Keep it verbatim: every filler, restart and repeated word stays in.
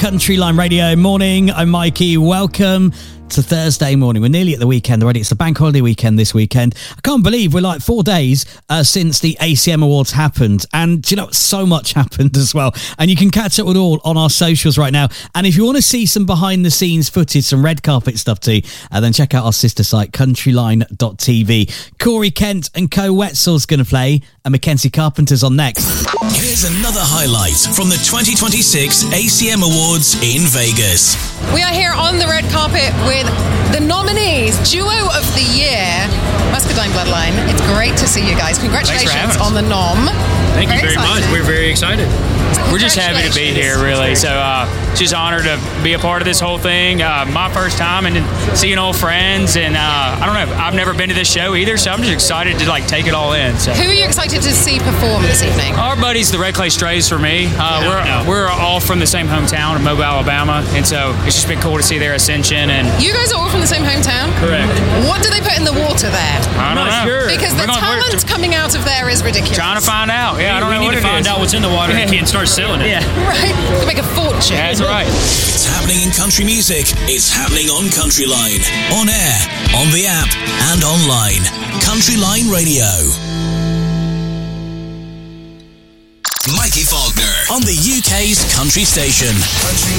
Country Line Radio. Morning, I'm Mikey. Welcome to Thursday morning. We're nearly at the weekend already. It's the bank holiday weekend this weekend. I can't believe we're like four days uh, since the A C M Awards happened. And, you know, so much happened as well. And you can catch up with all on our socials right now. And if you want to see some behind the scenes footage, some red carpet stuff too, uh, then check out our sister site, countryline dot t v. Corey Kent and Co Wetzel's going to play, and Mackenzie Carpenter's on next. Here's another highlight from the twenty twenty-six A C M Awards in Vegas. We are here on the red carpet with the nominees, Duo of the Year, Muscadine Bloodline. It's great to see you guys. Congratulations on the nom. Thank very you very excited. much. We're very excited. We're just happy to be here, really. So, uh, just honored to be a part of this whole thing. Uh, my first time, and seeing old friends, and uh, I don't know. I've never been to this show either, so I'm just excited to like take it all in. So. Who are you excited to see perform this evening? Our buddies, the Red Clay Strays, for me. Uh, we're no. we're all from the same hometown of Mobile, Alabama, and so it's just been cool to see their ascension. And you guys are all from the same hometown? Correct. What do they put in the water there? I don't know. Sure. Because the going, talent coming out of there is ridiculous. Trying to find out. Yeah, we, I don't we know need what to it find is. out what's in the water Yeah. and can't start selling it. Yeah. Right. To make a fortune. Yeah, that's right. It's happening in country music. It's happening on Country Line. On air, on the app, and online. Country Line Radio. Mikey Faulkner on the U K's country station. Country